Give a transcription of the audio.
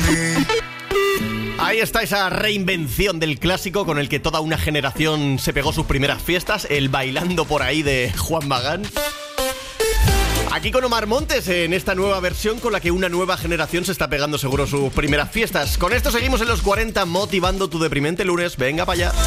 Ahí está esa reinvención del clásico con el que toda una generación se pegó sus primeras fiestas, el Bailando por ahí de Juan Magán. Aquí con Omar Montes en esta nueva versión con la que una nueva generación se está pegando seguro sus primeras fiestas. Con esto seguimos en los 40 motivando tu deprimente lunes. Venga para allá.